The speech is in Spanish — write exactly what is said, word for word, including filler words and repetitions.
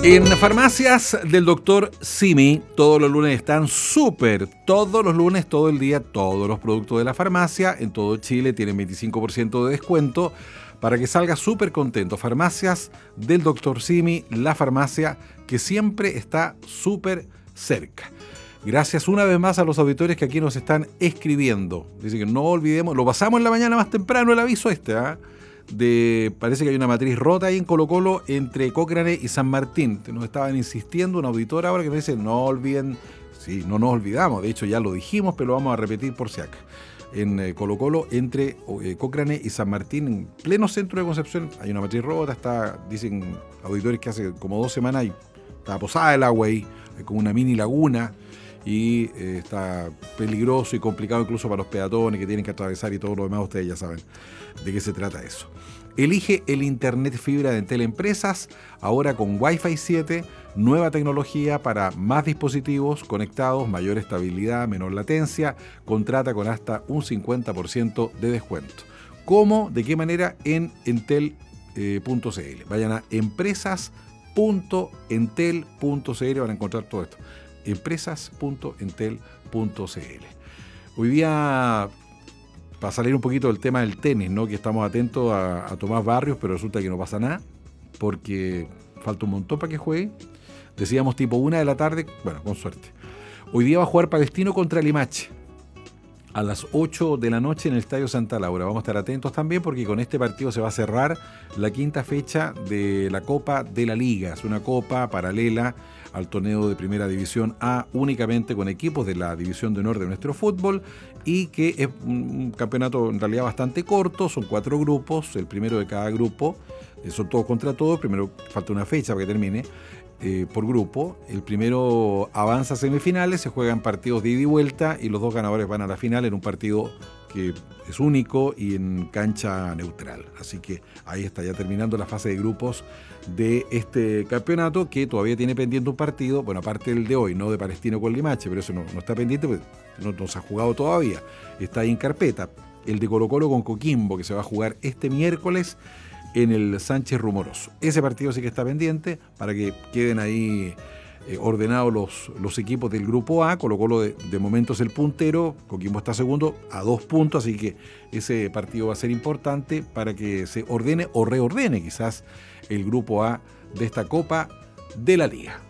En farmacias del doctor Simi, todos los lunes están súper. Todos los lunes, todo el día, todos los productos de la farmacia en todo Chile tienen veinticinco por ciento de descuento para que salga súper contento. Farmacias del doctor Simi, la farmacia que siempre está súper cerca. Gracias una vez más a los auditores que aquí nos están escribiendo. Dice que no olvidemos, lo pasamos en la mañana más temprano el aviso este, ¿ah? ¿eh? De, parece que hay una matriz rota ahí en Colo Colo entre Cochrane y San Martín. Nos estaban insistiendo una auditora ahora que nos dice no olviden, sí, no nos olvidamos, de hecho ya lo dijimos, pero lo vamos a repetir por si acá. En eh, Colo Colo entre eh, Cochrane y San Martín, en pleno centro de Concepción, hay una matriz rota, está, dicen auditores que hace como dos semanas y está posada el agua ahí, hay como una mini laguna. Y eh, está peligroso y complicado incluso para los peatones que tienen que atravesar y todo lo demás. Ustedes ya saben de qué se trata eso. Elige el internet fibra de Entel Empresas, ahora con Wi-Fi siete, nueva tecnología para más dispositivos conectados, mayor estabilidad, menor latencia. Contrata con hasta un cincuenta por ciento de descuento. ¿Cómo? ¿De qué manera? En entel punto c l. Vayan a empresas punto entel punto c l, van a encontrar todo esto. empresas punto entel punto c l. Hoy día, para salir un poquito del tema del tenis, ¿no? Que estamos atentos a, a Tomás Barrios, pero resulta que no pasa nada, porque falta un montón para que juegue. Decíamos tipo una de la tarde, bueno, con suerte. Hoy día va a jugar Palestino contra Limache a las ocho de la noche en el Estadio Santa Laura. Vamos a estar atentos también porque con este partido se va a cerrar la quinta fecha de la Copa de la Liga. Es una copa paralela al torneo de Primera División A, únicamente con equipos de la División de Honor de nuestro fútbol, y que es un campeonato en realidad bastante corto, son cuatro grupos, el primero de cada grupo, son todos contra todos, primero falta una fecha para que termine, eh, por grupo, el primero avanza a semifinales, se juegan partidos de ida y vuelta, y los dos ganadores van a la final en un partido que es único y en cancha neutral. Así que ahí está ya terminando la fase de grupos de este campeonato, que todavía tiene pendiente un partido, bueno, aparte del de hoy, no de Palestino con Limache, pero eso no, no está pendiente porque no, no se ha jugado todavía, está ahí en carpeta. El de Colo Colo con Coquimbo, que se va a jugar este miércoles en el Sánchez Rumoroso. Ese partido sí que está pendiente para que queden ahí Eh, ordenados los, los equipos del grupo A. Colo Colo de, de momento es el puntero, Coquimbo está segundo a dos puntos, así que ese partido va a ser importante para que se ordene o reordene quizás el grupo A de esta Copa de la Liga.